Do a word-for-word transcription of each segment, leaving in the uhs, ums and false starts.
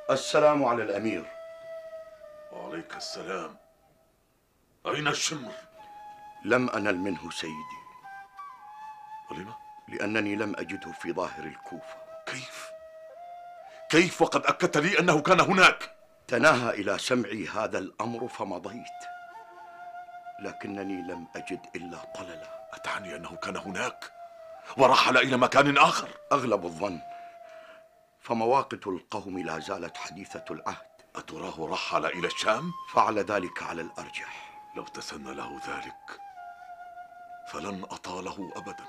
السلام على الأمير. وعليك السلام. أين الشمر؟ لم أنل منه سيدي. ولم؟ لأنني لم أجده في ظاهر الكوفة. كيف؟ كيف وقد أكدت لي أنه كان هناك؟ تناهى إلى سمعي هذا الأمر فمضيت، لكنني لم أجد إلا طللا. أتعني أنه كان هناك ورحل إلى مكان آخر؟ أغلب الظن، فمواقت القوم لا زالت حديثة العهد. أتراه رحل إلى الشام؟ فعل ذلك على الأرجح. لو تسنى له ذلك فلن أطاله أبدا.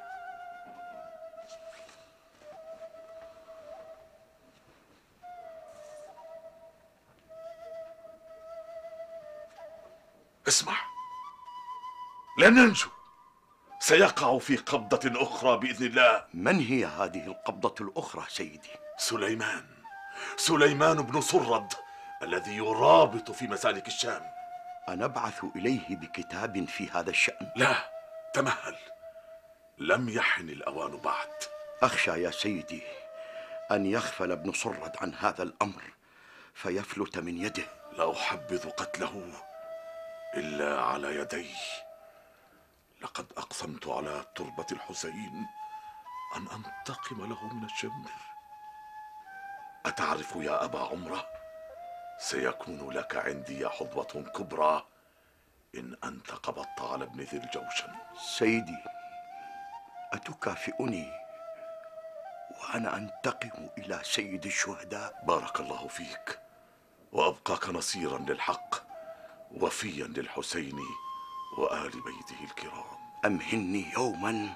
اسمع، لن ننجو، سيقع في قبضة أخرى بإذن الله. من هي هذه القبضة الأخرى سيدي؟ سليمان سليمان بن سرد الذي يرابط في مسالك الشام. أنبعث إليه بكتاب في هذا الشأن؟ لا، تمهل، لم يحن الأوان بعد. أخشى يا سيدي أن يغفل ابن سرد عن هذا الأمر فيفلت من يده. لا أحبذ قتله إلا على يدي. لقد أقسمت على تربة الحسين أن أنتقم له من الشمر. أتعرف يا أبا عمرة، سيكون لك عندي حظوة كبرى إن أنت قبضت على ابن ذي الجوشن. سيدي، أتكافئني وأنا أنتقم إلى سيد الشهداء؟ بارك الله فيك، وأبقاك نصيرا للحق وفيا للحسين وآل بيته الكرام. أمهلني يوما